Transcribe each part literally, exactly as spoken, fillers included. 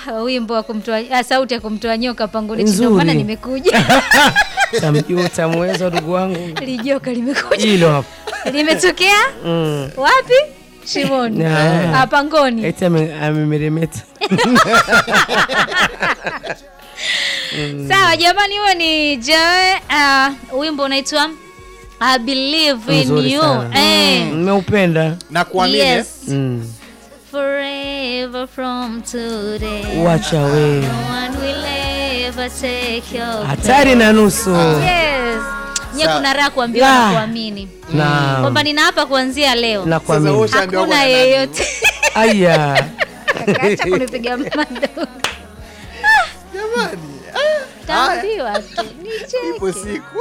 wimbo wa kumtoa ah, sauti ya kumtoa nyoka pangoni chini maana nimekuja. Tamjua tamweza ndugu wangu. Lijoka limekuja. Hilo hapo. Limetokea? Mm. Wapi? Shimoni. Ah, pangoni. Eti amemeremeta. Mm. Sawa jamani, huo ni Joe, uh, wimbo unaitwa I Believe in Mzuri You. Eh, nimeupenda na kuamini. Yes. Mm. Forever from today. Watch away. No one will ever take your hatari na nusu. Yes. Nye kuna raha kuambiwa na kuamini. Na kwamba nina hapa kuanzia leo. Na kuamini. Hakuna yeyote. Aya. Acha kunipiga mando. Jamani. Taambiwa tu. Nicheke. Ipo siku.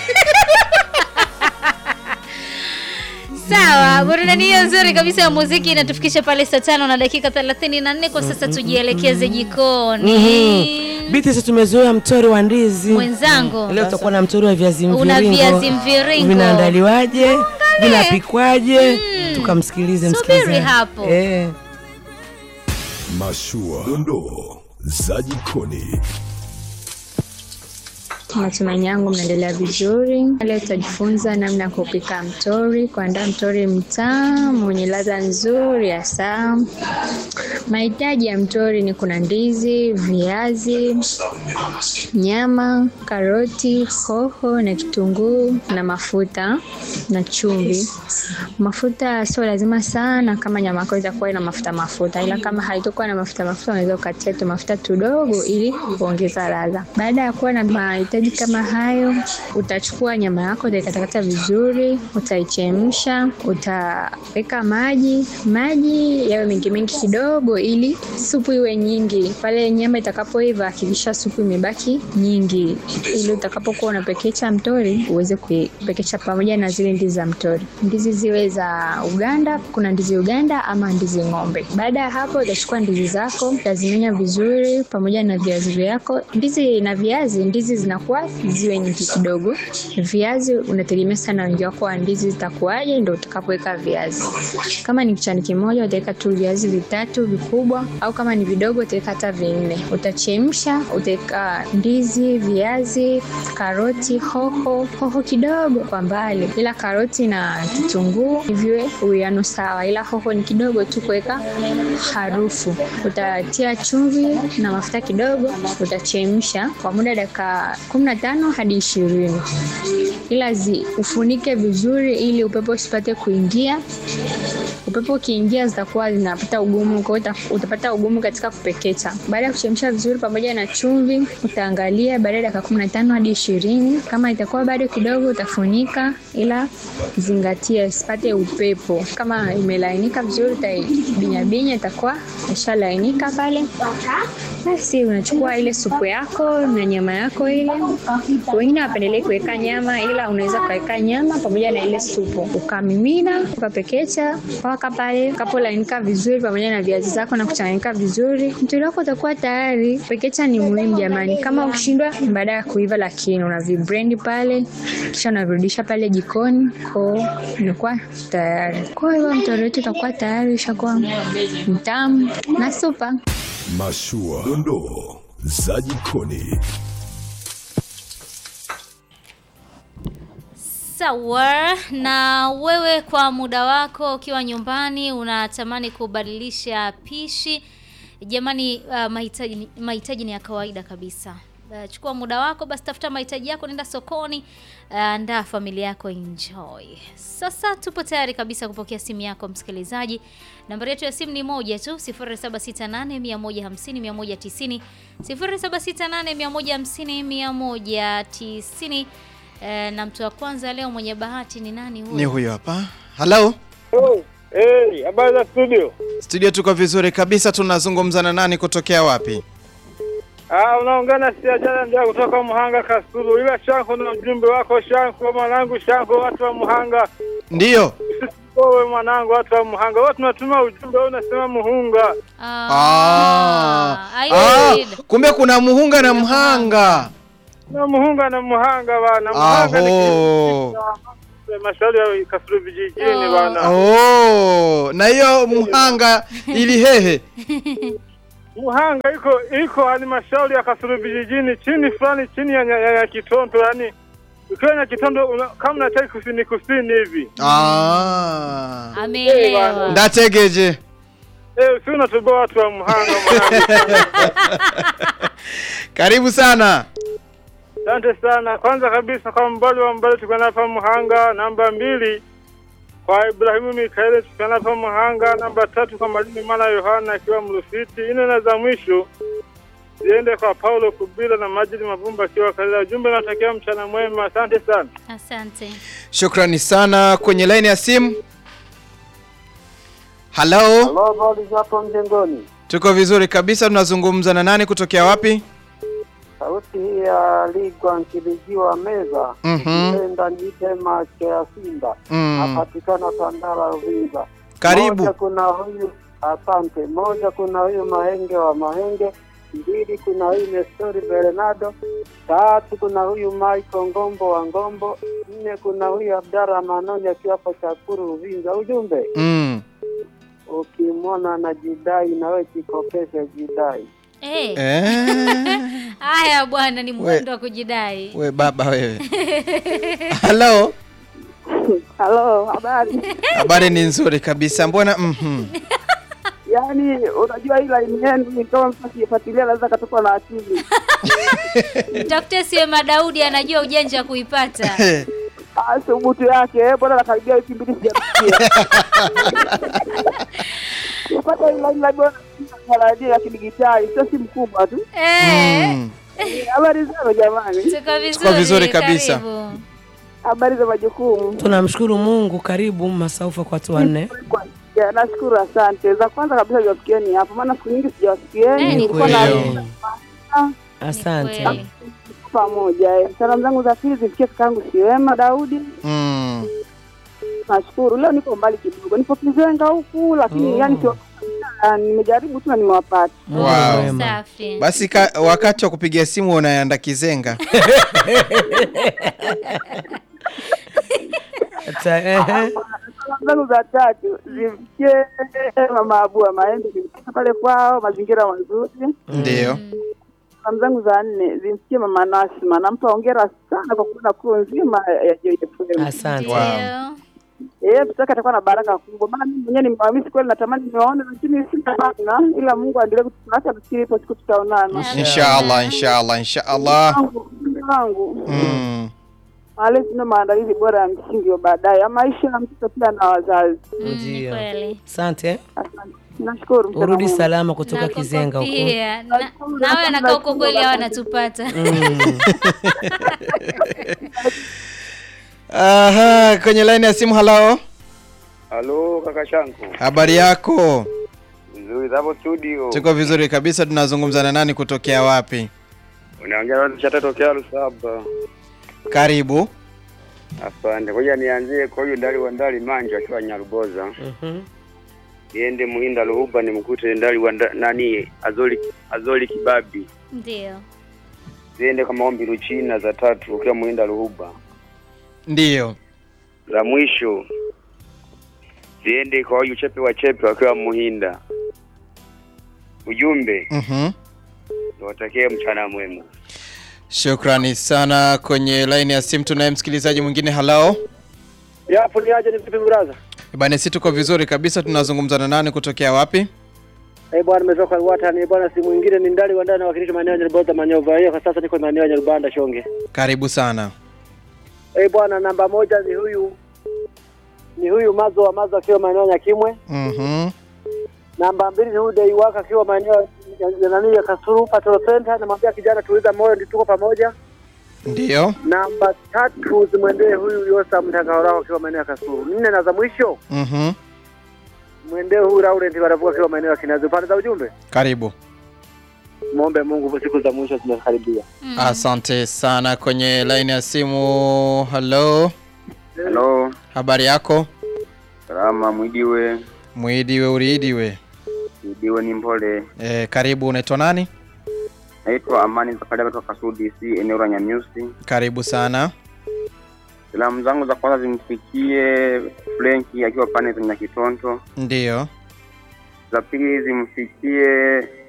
Sawa, burudani hiyo nzuri kabisa ya muziki inatufikisha pale saa tano na dakika thelathini na nne. Kwa sasa tujielekeze jikoni. Mm-hmm. Biti sasa tumezoea mtori wa ndizi. Mwenzangu. Leo tutakuwa na mtori wa viazi mviringo. Una viazi mviringo. Vinaandaliwaje? Vinapikwaje? Mm. Tukamsikilize msikilizaji. Subiri hapo. Eh. Mashua dondoo za jikoni. Matumaini yangu mnaendelea vizuri. Leo tutajifunza namna kupika mtori, kuandaa mtori mtamu mwenye ladha nzuri ya saa. Mahitaji ya mtori ni kuna ndizi, viazi, nyama, karoti, hoho na kitunguu na mafuta na chumvi. Mafuta sio lazima sana kama nyama yako itakuwa ina mafuta mafuta, ila kama haitakuwa na mafuta mafuta unaweza ukatia tu mafuta kidogo ili kuongeza ladha. Baada ya kuwa na mahitaji kama hayo, utachukua nyama yako, utakatakata vizuri, utaichemsha, utaweka maji, maji yawe mengi mengi kidogo ili supu iwe nyingi. Pale nyama itakapoiva hakikisha supu imebaki nyingi ili utakapokuwa unapekecha mtori uweze kupekecha pamoja na zile ndizi za mtori. Ndizi ziwe za Uganda, kuna ndizi Uganda ama ndizi ng'ombe. Baada ya hapo utachukua ndizi zako, utazimenya vizuri pamoja na viazi vyako. Ndizi na viazi, ndizi zinakuwa ziwe nyingi kidogo. Viazi unategemea sana wingi wako wa ndizi zitakuwaje ndio utakapoweka viazi. Kama ni kichani kimoja utaweka tu viazi vitatu vikubwa, au kama ni vidogo utaweka hata vinne. Utachemsha, utaweka ndizi, viazi, karoti, hoho, hoho kidogo kwa mbali. Ila karoti na kitunguu viwe uwiano sawa, ila hoho ni kidogo tu kuweka harufu. Utatia chumvi na mafuta kidogo, utachemsha kwa muda dakika kumi na tano hadi ishirini. Ila zi ufunike vizuri ili upepo usipate kuingia. Upepo ukiingia zitakuwa zinapata ugumu, kwa hiyo utapata ugumu katika kupekecha. Baada ya kuchemsha vizuri pamoja na chumvi, utaangalia baada ya dakika kumi na tano hadi ishirini. Kama itakuwa bado kidogo utafunika, ila zingatia isipate upepo. Kama imelainika vizuri utaibinya binya, itakuwa ishalainika pale. Basi unachukua ile supu yako na nyama yako ile. Wengine wapendelea kuweka nyama, ila unaweza kuweka nyama pamoja na ile supu. Ukamimina, ukapekecha mpaka pale kapo lainika vizuri pamoja na viazi zako na kuchanganyika vizuri. Mtori wako utakuwa tayari. Pekecha ni muhimu jamani. Kama ukishindwa baada ya kuiva, lakini unaviblend pale kisha unavirudisha pale jikoni, kwa inakuwa tayari. Kwa hiyo mtori wetu utakuwa tayari, ushakuwa mtamu na super. Mashua dondoo za jikoni. Sawa, na wewe kwa muda wako ukiwa nyumbani unatamani kubadilisha pishi, jamani, uh, mahitaji mahitaji ni ya kawaida kabisa. Uh, chukua muda wako, basi tafuta mahitaji yako, nenda sokoni, uh, andaa familia yako, enjoy. Sasa tupo tayari kabisa kupokea simu yako msikilizaji. Nambari yetu ya simu ni moja tu, sifuri saba sita nane, moja hamsini, mia tisini, sifuri saba sita nane, mia hamsini, mia tisini. E, na mtu wa kwanza leo mwenye bahati ni nani huyo? Ni huyo hapa. Hello. Oh, hey, habari za studio? Studio tuko vizuri kabisa. Tunazungumza na nani kutokea wapi? Ah, unaongana si ajana ndio kutoka Muhanga Kasulu. Ila Shanko na mjumbe wako Shanko, mwanangu Shanko, watu wa Muhanga. Ndio. Wewe mwanangu, watu wa Muhanga. Watu tunatuma ujumbe unasema Muhunga. Ah. Ah, ah kumbe kuna Muhunga na Muhanga. Na Muhunga na Muhanga bana. Muhanga ni mashauri ya Kasulu vijijini bana. Oh, na hiyo Muhanga ili hehe. Muhanga iko iko halmashauri ya Kasulu vijijini chini fulani chini ya, ya, ya Kitondo, yani ukiwa na Kitondo una, kama unataka kusini kusini hivi. Ah. Ameelewa. Ndategeje. Eh, si unatoboa watu wa Muhanga Muhanga. Karibu sana. Asante sana. Kwanza kabisa kwa mbali wa mbali tuko hapa Muhanga, namba mbili kwa Ibrahimu Mikaeli tuko hapa Muhanga, namba tatu kwa Malini Mala Yohana akiwa Mrufiti, ine na za mwisho ziende kwa Paulo Kubila na Majidi Mavumba akiwa Kalila. Ujumbe natakia mchana mwema. Asante sana. Asante. Shukrani sana. Kwenye line ya simu. Hello. Hello, bali hapo mjengoni. Tuko vizuri kabisa. Tunazungumza na nani kutokea wapi? Sauti hii ya Ligwa Nkilijiwa Meza. Mhm. Nenda niite macho ya Simba. Mm. Napatikana Tandala Uvinza. Karibu. Moja kuna huyu, asante. Moja kuna huyu Mahenge wa Mahenge. Mbili kuna huyu Nestori Bernardo. Tatu kuna huyu Michael Ngombo wa Ngombo. Nne kuna huyu Abdara Manoni akiwa hapo Chakuru Uvinza. Ujumbe. Mm. Ukimwona anajidai na wewe jikopeshe jidai. Eh. Eh. Haya bwana, ni mwendo wa kujidai. We baba wewe. Hello. Hello, habari. Habari ni nzuri kabisa. Mbona mhm. Yaani unajua hii line yenu kama mtu akifuatilia lazima katoka na akili. Tafute siwe Madaudi anajua ujanja wa kuipata. Ah, subutu yake, eh, bwana nakaribia wiki mbili sijamsikia. Upata hii line labda na ya kidigitali, sio simu kubwa tu. Eh. Mm. Habari zao jamani. Tuko vizuri. Tuko vizuri kabisa. Karibu. Habari za majukumu. Tunamshukuru Mungu. Karibu Masaufa kwa watu wanne. Ya, nashukuru asante. Za kwanza kabisa niwasikieni hapo maana siku nyingi sijawasikieni. Eh, ni Nilikuwa na kweli. Asante. Kweli. pamoja. Eh. Salamu zangu za pili zifikie kangu Siwema Daudi. Mm. Nashukuru. Leo niko mbali kidogo. Nipo Kizenga huku lakini Oh. yani sio nimejaribu tu na nimewapata. Wow. Safi. Basi ka, wakati wa kupigia simu unaenda Kizenga. Ata eh. Salamu zangu za tatu zifikie mama Abua Maembe nimepata pale kwao mazingira mazuri. Ndio. Salamu zangu za nne zimfikie mama Nasma. Nampa hongera sana kwa kuona crew nzima ya J F M. Asante. Wow. Ndio. Eh, tutaka atakuwa na baraka kubwa. Maana mimi mwenyewe nimewamisi kweli natamani niwaone lakini sina bana. Ila Mungu aendelee kutuacha nafikiri ipo siku tutaonana. Inshallah, inshallah, inshallah. Wangu, wangu. Mm. Wale sina maandalizi bora ya msingi wa baadaye. Ya maisha na mtoto pia na wazazi. Mm, ni Ndio. kweli. Asante. Asante. Nashukuru. mchana Urudi mwema. salama kutoka Na Kizenga huko. pia. Na nawe anakaa huko kweli hawa anatupata. Mm. Aha, kwenye line ya simu. Hello. Halo kaka Shanku. Habari yako? Nzuri hapo studio. Tuko vizuri kabisa. Tunazungumza na nani kutokea wapi? Unaongea na chata tokea Lusaba. Karibu. Asante. Ngoja nianzie kwa hiyo ndali wa ndali manja akiwa Nyaruboza. Mhm. Niende Muhinda Luhuba nimkute ndali wa nda- nani Azoli Azoli Kibabi. Ndio. Ziende kwa maombi Ruchina za tatu ukiwa Muhinda Luhuba. Ndio. Za mwisho ziende kwa huyu chepe wa chepe wakiwa Muhinda. Ujumbe Mhm. niwatakie mchana mwema. Shukrani sana. Kwenye line ya simu tunaye msikilizaji mwingine. Hello. Yapo ni aje ni vipi brother? Bwana, sisi tuko vizuri kabisa. Tunazungumza na nani kutokea wapi? Eh, bwana nimetoka Rwata ni bwana si mwingine ni ndali wa ndani wakilisha maeneo ya Nyarubanda Manyova. Hiyo kwa sasa niko maeneo ya Nyarubanda Shonge. Karibu sana. Eh, bwana namba moja ni huyu ni huyu Mazo wa Mazo akiwa maeneo ya Kimwe. Mhm. Namba mbili ni huyu Dei Waka akiwa maeneo ya nani ya Kasulu Patrol Center. Namwambia kijana tuliza moyo ndi tuko pamoja. Ndio. Namba tatu zimwendee huyu Yosa Mtangao akiwa maeneo ya Kasulu. Nne na za mwisho Mhm. mwendee huyu Laurent Baravuka akiwa maeneo ya Kinazi. Pande za ujumbe Karibu. muombe Mungu siku za mwisho zinakaribia. Mm. Asante sana. Kwenye line ya simu. Hello. Hello. Habari yako? Salama mwidiwe. Mwidiwe uriidiwe. Mwidiwe ni mpole. E, karibu. Unaitwa nani? Naitwa Amani Zakaria kutoka Kasulu D C eneo la Nyanyusi. Karibu sana. Salamu zangu za kwanza zimfikie Frenki akiwa pale kwenye Kitonto. Ndio. Za pili zimfikie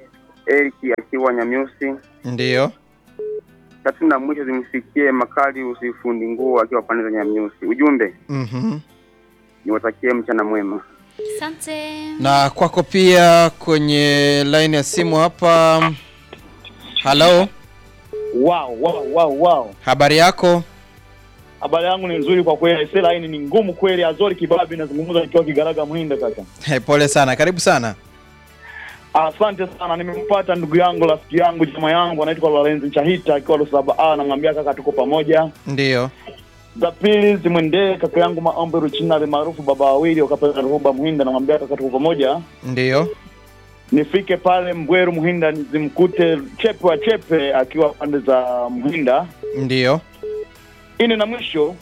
Eric akiwa Nyamiusi. Ndio. Tatu na mwisho zimfikie Makali usifundi nguo akiwa pande za Nyamiusi. Ujumbe? Mhm. Niwatakie mchana mwema. Asante. Na kwako pia kwenye line ya simu hapa. Hello. Wow, wow, wow, wow. Habari yako? Habari yangu ni nzuri kwa kweli. Sasa line ni ngumu kweli. Azori Kibabi nazungumza nikiwa Kigaraga Muhinda kaka. Hey, pole sana. Karibu sana. Asante sana. Nimempata ndugu yangu, rafiki yangu, jamaa yangu anaitwa Lorenzo Chahita akiwa Lusaba. Ah, anangambia kaka tuko pamoja. Ndio. Za pili zimwendee kaka yangu Maombe Ruchina maarufu baba wawili wakapata Ruhuba Muhinda, anangambia kaka tuko pamoja. Ndio. Nifike pale Mbweru Muhinda nizimkute Chepe wa Chepe akiwa pande za Muhinda. Ndio. Ini na mwisho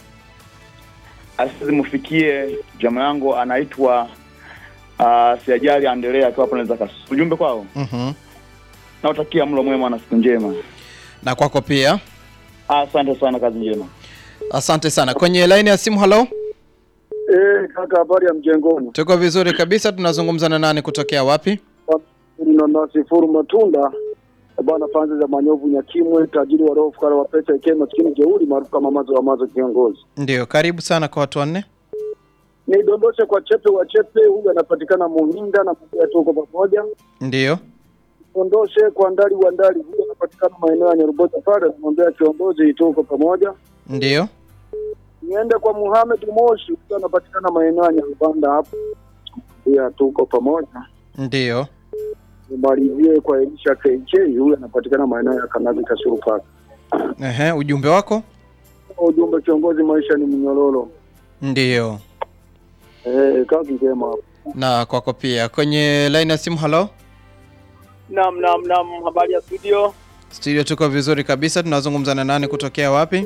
asizimufikie jamaa yangu anaitwa uh, Siajali Andelea akiwa pale za Kasu. Ujumbe kwao? Mhm. Nautakia mlo mwema na siku njema. Na kwako pia. Asante sana, kazi njema. Asante sana. Kwenye line ya simu, hello. Eh, kaka, habari ya mjengoni? Tuko vizuri kabisa. Tunazungumza na nani kutokea wapi? Na Nasifuru Matunda. Bwana Fanza za Manyovu Nyakimwe, tajiri wa roho fukara wa pesa yake maskini jeuri maarufu kama mazo wa mazo kiongozi. Ndio, karibu sana kwa watu wanne. Ni dondoshe kwa Chepe wa Chepe, huyu anapatikana Muhinda na pia tuko pamoja. Ndio. Dondoshe kwa Ndali wa Ndali, huyu anapatikana maeneo ya Nyarubota pale, namwambia kiongozi tuko pamoja. Ndio. Niende kwa Muhammad Moshi, huyu anapatikana maeneo ya Nyarubanda hapo. Pia tuko pamoja. Ndio. Nimalizie kwa Elisha K J, huyu anapatikana maeneo ya Kanazi Kasuru Park. Ehe, ujumbe wako? Ujumbe, kiongozi maisha ni mnyororo. Ndio. Eh, kazi njema. Na kwako pia. Kwenye line ya simu, hello. Naam, naam, naam, habari ya studio? Studio tuko vizuri kabisa. Tunazungumza na nani kutokea wapi?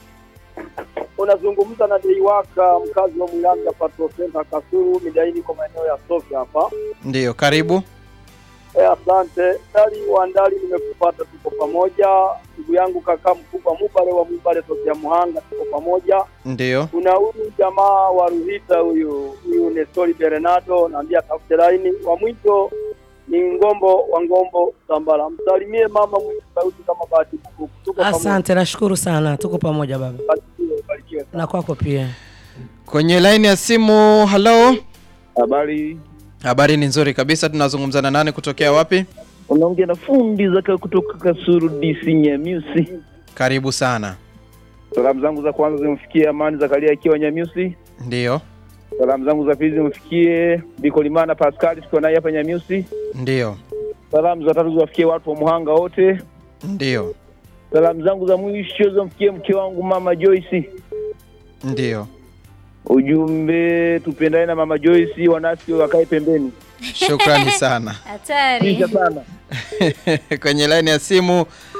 Unazungumza na Deiwaka, mkazi wa Mulanga Patrol Center Kasuru, midaini kwa maeneo ya Sofia hapa. Ndio, karibu. Eh, asante. Ndali wa Ndali nimekupata, tuko pamoja. Ndugu yangu kaka mkubwa Mubale wa Mubale tokea Muhanga, tuko pamoja. Ndio. Kuna huyu jamaa wa Ruhita, huyu huyu Nestori Bernardo, naambia tafute line. Wa mwito ni Ngombo wa Ngombo Sambala. Msalimie mama mwenye sauti kama bahati kuku. Tuko pamoja. Asante, nashukuru sana. Tuko pamoja baba. Barikiwe, barikiwe. Na kwako pia. Kwenye line ya simu, hello. Habari. Habari ni nzuri kabisa. Tunazungumza na nani kutokea wapi? Unaongea na fundi zaka kutoka Kasuru D C Nyamiusi. Karibu sana. Salamu zangu za kwanza zimfikie Amani Zakaria akiwa Nyamiusi. Ndio. Salamu zangu za pili zimfikie Bikolimana Pascal tuko naye hapa Nyamiusi. Ndio. Salamu za tatu ziwafikie watu wa Muhanga wote. Ndio. Salamu zangu za mwisho zimfikie mke wangu Mama Joyce. Ndio. Ujumbe, tupendane na Mama Joyce, wanasi wakae pembeni. Shukrani sana. Hatari. Kisha sana. Kwenye line ya simu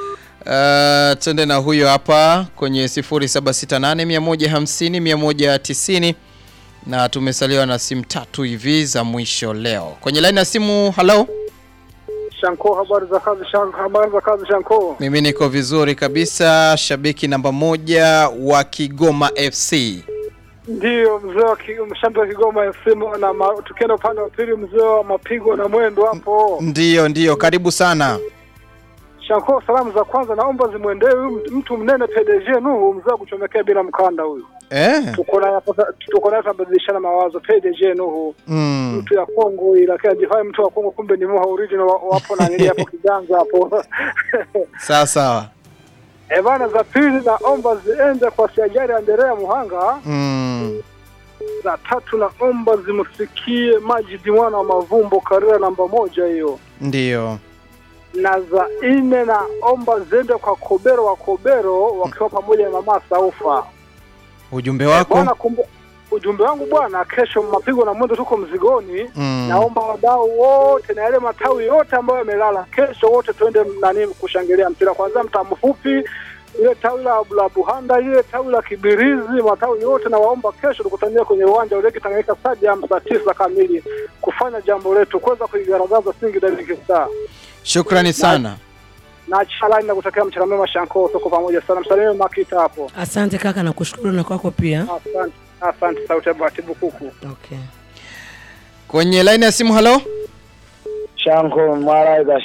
uh, twende na huyo hapa kwenye sifuri saba sita nane moja hamsini mia moja tisini na tumesaliwa na simu tatu hivi za mwisho leo. Kwenye line ya simu, hello. Shanko, habari za kazi Shanko, habari za kazi Shanko. Mimi niko vizuri kabisa, shabiki namba moja wa Kigoma F C. Ndio, mzee wa mshambi wa Kigoma F C, na tukienda upande wa pili mzee wa mapigo na mwendo hapo. Ndio, ndio, karibu sana. Shanko, salamu za kwanza naomba zimwendee mtu mnene P D G Nuhu, mzee kuchomekea bila mkanda huyu. Eh? Tuko na tuko na kubadilishana mawazo P D G Nuhu. Mm. Mtu ya Kongo ila kwa jifai mtu wa Kongo kumbe ni Moha original wapo na nili hapo kijanja hapo. Sawa sawa. E bana, za pili naomba ziende kwa Siajari Andrea Muhanga. Mm. Za tatu naomba zimfikie Majidi mwana wa Mavumbo Karera namba moja hiyo. Ndio. Na za nne naomba ziende kwa Kobero wa Kobero wakiwa pamoja na Mama Saufa. Ujumbe wako? Bwana, kumbu, ujumbe wangu bwana, kesho mapigo na mwendo tuko mzigoni. Mm. Naomba wadau wote na yale matawi yote ambayo yamelala, kesho wote twende nani kushangilia mpira. Kwanza mtaa mfupi, ile tawi la Buhanda, ile tawi la Kibirizi, matawi yote na waomba kesho tukutania kwenye uwanja ule Tanganyika Stadium saa tisa kamili kufanya jambo letu, kuweza kuigaragaza Singida Big Star. Shukrani sana. Na, na chalani na kutakia mchana mwema Shanko, tuko pamoja sana. Msalimie Makita hapo. Asante kaka, nakushukuru na kwako pia. Asante. Asante sauti ya Batibu Kuku. Okay. Kwenye line ya simu, hello. Shanko Mara Gasha.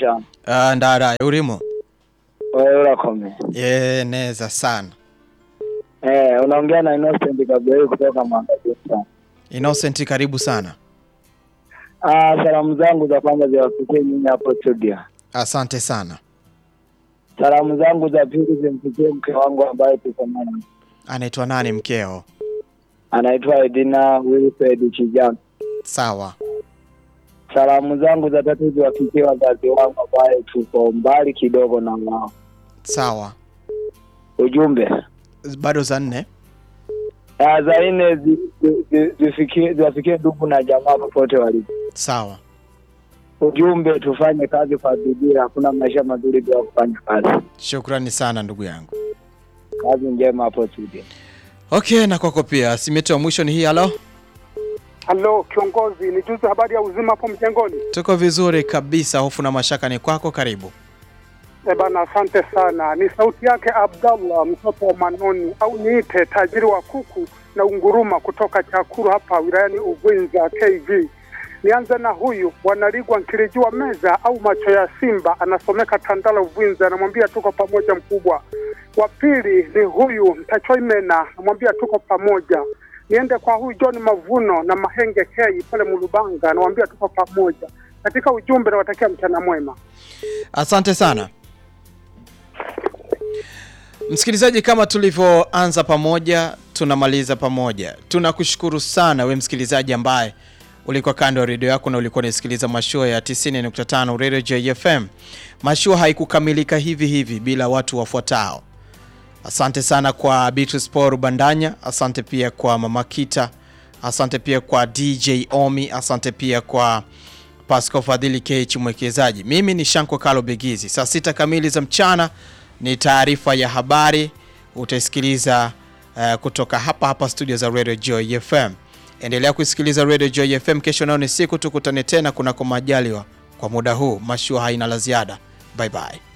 Ah, ndara urimo. Wewe urakome. Eh, neza sana. Eh, unaongea na Innocent Gabriel kutoka Mwangaza. Innocent, karibu sana. Ah, salamu zangu za kwanza ziwafikie nyinyi hapo studio. Asante sana. Salamu zangu za pili zimfikie mke wangu ambaye tuko naye. Anaitwa nani mkeo? Anaitwa Edina Wilfred Chijam. Sawa. Salamu zangu za tatu ziwafikie wazazi wangu ambaye tuko mbali kidogo na wao. Sawa. Ujumbe. Bado za nne? Ah, za nne zifikie ziwafikie ndugu na jamaa popote walipo. Sawa. Ujumbe, tufanye kazi kwa bidii, hakuna maisha mazuri bila kufanya kazi. Shukrani sana ndugu yangu. Kazi njema hapo studio. Okay, na kwako pia. Simu yetu ya mwisho ni hii. Halo. Halo kiongozi, ni juzi habari ya uzima hapo mjengoni. Tuko vizuri kabisa, hofu na mashaka ni kwako, karibu. Eh bana, asante sana. Ni sauti yake Abdallah mtoto wa Manoni au niite tajiri wa kuku na unguruma kutoka Chakuru hapa wilayani Uvinza K V. Nianze na huyu Wanaligwa Nkilijua Meza au macho ya Simba, anasomeka Tandala Uvinza, anamwambia tuko pamoja mkubwa. Wa pili ni huyu Mtachoimena, anamwambia tuko pamoja. Niende kwa huyu John Mavuno na Mahenge Kei pale Mulubanga, anamwambia tuko pamoja. Katika ujumbe nawatakia mchana mwema. Asante sana. Msikilizaji, kama tulivyoanza pamoja, tunamaliza pamoja. Tunakushukuru sana we msikilizaji ambaye ulikuwa kando ya redio yako na ulikuwa unasikiliza mashua ya tisini nukta tano Radio J F M. Mashua haikukamilika hivi hivi bila watu wafuatao. Asante sana kwa Beatrice Paul Bandanya, asante pia kwa Mama Kita, asante pia kwa D J Omi, asante pia kwa Pascal Fadhili K mwekezaji. Mimi ni Shanko Kalo Begizi. Saa sita kamili za mchana ni taarifa ya habari, utasikiliza uh, kutoka hapa hapa studio za Radio Joy F M. Endelea kusikiliza Radio Joy F M. Kesho nao ni siku, tukutane tena kunako majaliwa. Kwa muda huu mashua haina la ziada. Bye bye.